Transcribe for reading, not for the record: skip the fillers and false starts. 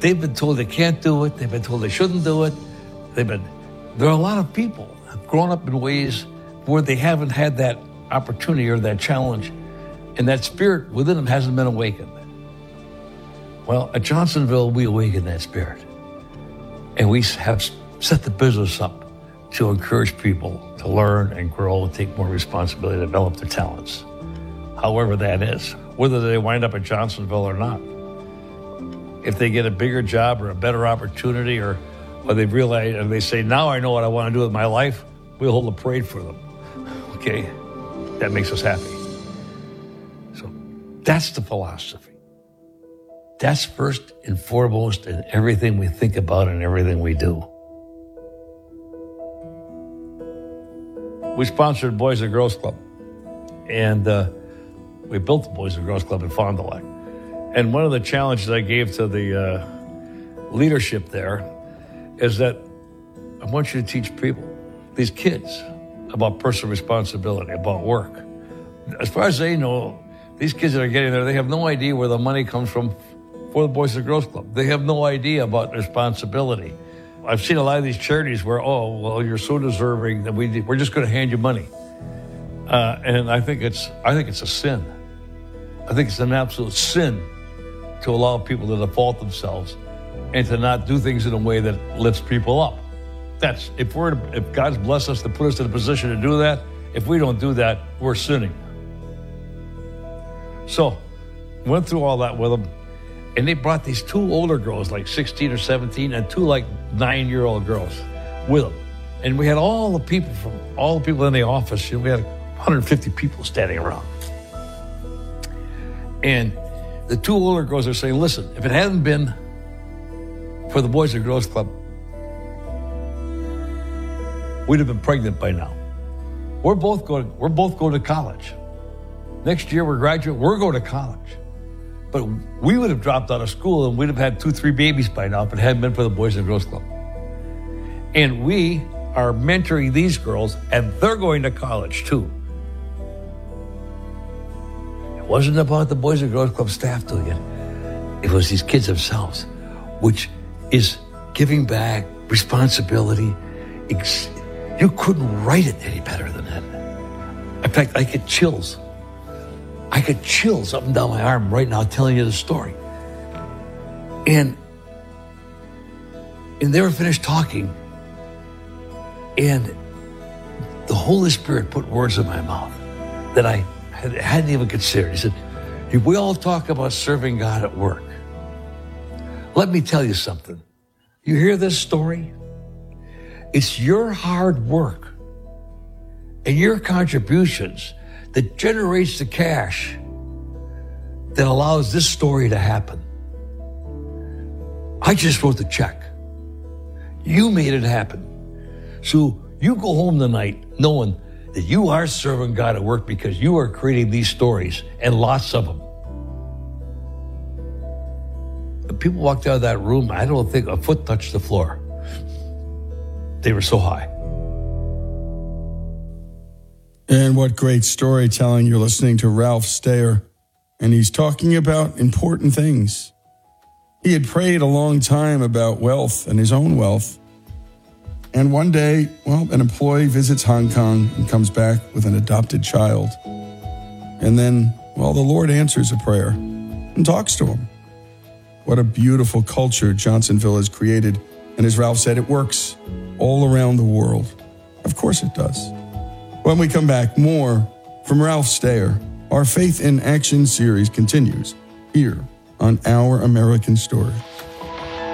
they've been told they can't do it. They've been told they shouldn't do it. There are a lot of people who've grown up in ways where they haven't had that opportunity or that challenge, and that spirit within them hasn't been awakened. Well, at Johnsonville, we awaken that spirit. And we have set the business up to encourage people to learn and grow and take more responsibility, develop their talents. However that is, whether they wind up at Johnsonville or not. If they get a bigger job or a better opportunity or they realize and they say, now I know what I want to do with my life, we'll hold a parade for them. Okay? That makes us happy. So that's the philosophy. That's first and foremost in everything we think about and everything we do. We sponsored Boys and Girls Club, and we built the Boys and Girls Club in Fond du Lac. And one of the challenges I gave to the leadership there is that I want you to teach people, these kids, about personal responsibility, about work. As far as they know, these kids that are getting there, they have no idea where the money comes from for the Boys and Girls Club. They have no idea about responsibility. I've seen a lot of these charities where, oh, well, you're so deserving that we're just going to hand you money. And I think it's a sin. I think it's an absolute sin to allow people to default themselves and to not do things in a way that lifts people up. If God's blessed us to put us in a position to do that, if we don't do that, we're sinning. So, went through all that with them. And they brought these two older girls, like 16 or 17, and two like 9-year-old girls with them. And we had all the people in the office. We had 150 people standing around. And the two older girls are saying, listen, if it hadn't been for the Boys and Girls Club, we'd have been pregnant by now. We're both going to college. Next year we're going to college. But we would have dropped out of school and we'd have had 2-3 babies by now if it hadn't been for the Boys and Girls Club. And we are mentoring these girls, and they're going to college too. It wasn't about the Boys and Girls Club staff doing it. It was these kids themselves, which is giving back, responsibility. You couldn't write it any better than that. In fact, I get chills. I get chills up and down my arm right now telling you the story. And they were finished talking, and the Holy Spirit put words in my mouth that I hadn't even considered. He said, we all talk about serving God at work. Let me tell you something. You hear this story? It's your hard work and your contributions that generates the cash that allows this story to happen. I just wrote the check. You made it happen. So you go home tonight knowing that you are serving God at work because you are creating these stories, and lots of them. The people walked out of that room, I don't think a foot touched the floor. They were so high. And what great storytelling. You're listening to Ralph Steyer, and he's talking about important things. He had prayed a long time about wealth and his own wealth. And one day, an employee visits Hong Kong and comes back with an adopted child. And then, the Lord answers a prayer and talks to him. What a beautiful culture Johnsonville has created. And as Ralph said, it works all around the world. Of course it does. When we come back, more from Ralph Steyer. Our Faith in Action series continues here on Our American Story.